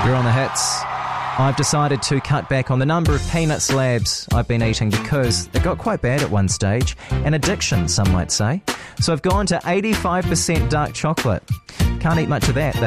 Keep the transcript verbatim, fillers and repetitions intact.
You're on the hits. I've decided to cut back on the number of peanut slabs I've been eating because it got quite bad at one stage. An addiction, some might say. So I've gone to eighty-five percent dark chocolate. Can't eat much of that.